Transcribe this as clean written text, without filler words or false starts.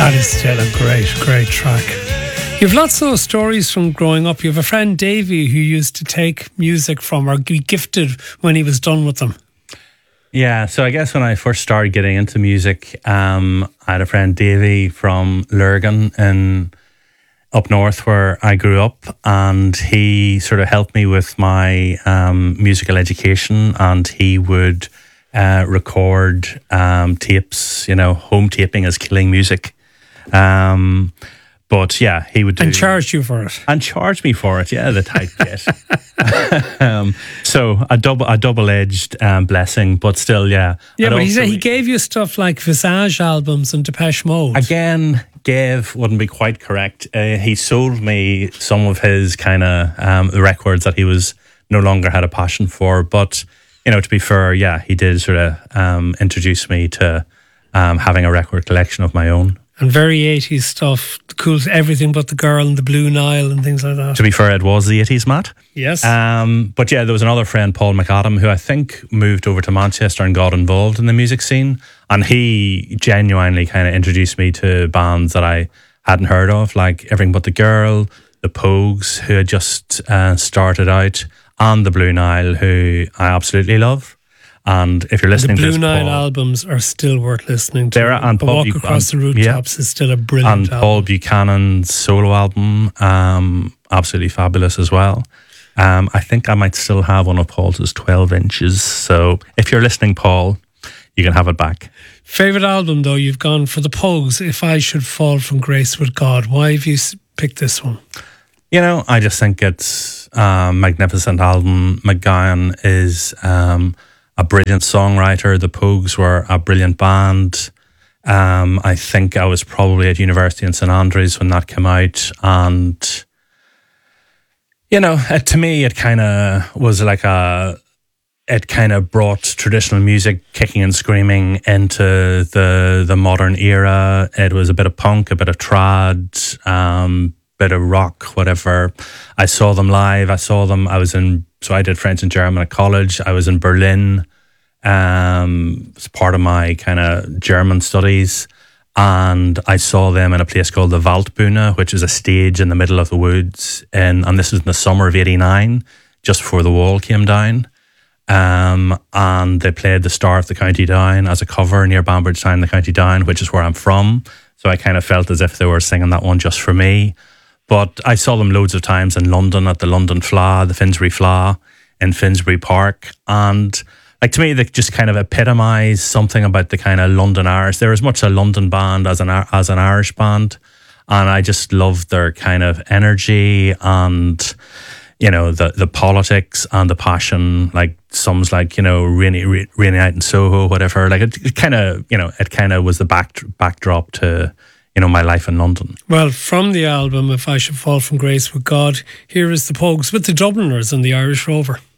That is still a great track. You've lots of stories from growing up. You have a friend, Davey, who used to take music from or be gifted when he was done with them. Yeah, so I guess when I first started getting into music, I had a friend, Davey, from Lurgan in up north where I grew up, and he sort of helped me with my musical education, and he would record tapes, home taping is killing music. But yeah, he would do... And charged you for it. And charged me for it, yeah, the tight bit. So a double-edged blessing, but still, yeah. Yeah, but he gave you stuff like Visage albums and Depeche Mode. Again, gave wouldn't be quite correct. He sold me some of his kind of records that he was no longer had a passion for. But, to be fair, yeah, he did sort of introduce me to having a record collection of my own. And very 80s stuff, cool, everything but the girl and the Blue Nile and things like that. To be fair, it was the 80s, Matt. Yes. But yeah, there was another friend, Paul McAdam, who I think moved over to Manchester and got involved in the music scene. And he genuinely kind of introduced me to bands that I hadn't heard of, like Everything But the Girl, the Pogues, who had just started out, and the Blue Nile, who I absolutely love. And if you're listening to this, the Blue Nile Paul, albums are still worth listening to. And Paul Walk Across the Rooftops is still a brilliant album. And Paul Buchanan's solo album, absolutely fabulous as well. I think I might still have one of Paul's 12 inches. So if you're listening, Paul, you can have it back. Favourite album, though, you've gone for the Pogues, If I Should Fall From Grace With God. Why have you picked this one? I just think it's a magnificent album. McGowan is... a brilliant songwriter. The Pogues were a brilliant band. I think I was probably at university in St Andrews when that came out, and to me it kind of was like it kind of brought traditional music kicking and screaming into the modern era. It was a bit of punk, a bit of trad, bit of rock, whatever. I saw them live. So I did French and German at college. I was in Berlin as part of my kind of German studies, and I saw them in a place called the Waldbühne, which is a stage in the middle of the woods, and this was in the summer of '89, just before the wall came down. And they played The Star of the County Down as a cover near Bambergtown, the County Down, which is where I'm from. So I kind of felt as if they were singing that one just for me. But I saw them loads of times in London at the London Fleadh, the Finsbury Fleadh in Finsbury Park. And to me, they just kind of epitomise something about the kind of London Irish. They're as much a London band as an Irish band. And I just loved their kind of energy and, the politics and the passion, songs like, Rainy Night in Soho, whatever. It kind of was the backdrop to, my life in London. Well, from the album, If I Should Fall From Grace With God, here is the Pogues with the Dubliners and the Irish Rover.